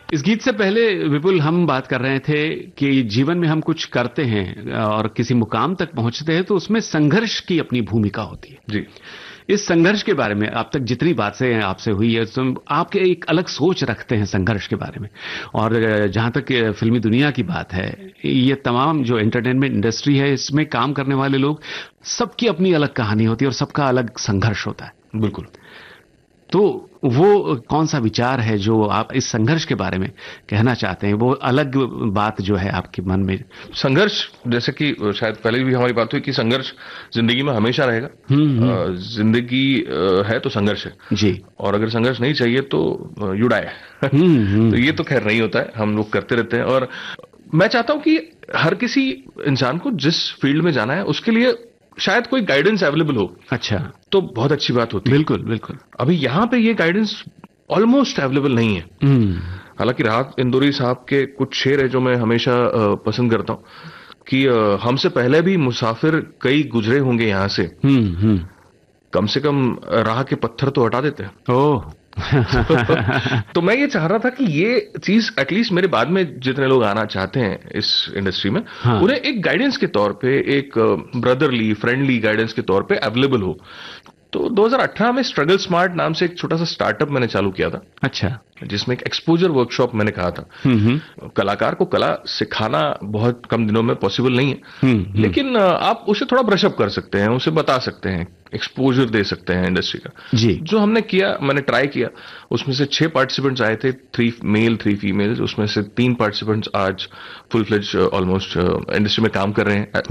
इस गीत से पहले विपुल हम बात कर रहे थे कि जीवन में हम कुछ करते हैं और किसी मुकाम तक पहुंचते हैं तो उसमें संघर्ष की अपनी भूमिका होती है। जी। इस संघर्ष के बारे में अब तक जितनी बातें आपसे हुई है तो आपके एक अलग सोच रखते हैं संघर्ष के बारे में। और जहां तक फिल्मी दुनिया की बात है, ये तमाम जो एंटरटेनमेंट इंडस्ट्री है इसमें काम करने वाले लोग सबकी अपनी अलग कहानी होती है और सबका अलग संघर्ष होता है। बिल्कुल। तो वो कौन सा विचार है जो आप इस संघर्ष के बारे में कहना चाहते हैं, वो अलग बात जो है आपके मन में? संघर्ष, जैसे कि शायद पहले भी हमारी बात हुई कि संघर्ष जिंदगी में हमेशा रहेगा। जिंदगी है तो संघर्ष है जी, और अगर संघर्ष नहीं चाहिए तो युडाए। तो ये तो खैर नहीं होता है, हम लोग करते रहते हैं। और मैं चाहता हूं कि हर किसी इंसान को जिस फील्ड में जाना है उसके लिए शायद कोई गाइडेंस अवेलेबल हो। अच्छा, तो बहुत अच्छी बात होती है। बिल्कुल बिल्कुल। अभी यहाँ पे ये गाइडेंस ऑलमोस्ट अवेलेबल नहीं है। हालांकि राहत इंदौरी साहब के कुछ शेर है जो मैं हमेशा पसंद करता हूँ कि हमसे पहले भी मुसाफिर कई गुजरे होंगे यहाँ से, कम से कम राह के पत्थर तो हटा देते हैं। ओह तो मैं ये चाह रहा था कि ये चीज एटलीस्ट मेरे बाद में जितने लोग आना चाहते हैं इस इंडस्ट्री में, हाँ। उन्हें एक गाइडेंस के तौर पे, एक ब्रदरली फ्रेंडली गाइडेंस के तौर पे अवेलेबल हो। तो 2018 में स्ट्रगल स्मार्ट नाम से एक छोटा सा स्टार्टअप मैंने चालू किया था। अच्छा। जिसमें एक एक्सपोजर वर्कशॉप मैंने कहा था। कलाकार को कला सिखाना बहुत कम दिनों में पॉसिबल नहीं है, लेकिन आप उसे थोड़ा ब्रशअप कर सकते हैं, उसे बता सकते हैं, एक्सपोजर दे सकते हैं इंडस्ट्री का। जी। जो हमने किया, मैंने ट्राई किया, उसमें से 6 पार्टिसिपेंट्स आए थे, 3 मेल 3 फीमेल्स। उसमें से 3 पार्टिसिपेंट्स आज फुल फ्लेज ऑलमोस्ट इंडस्ट्री में काम कर रहे हैं।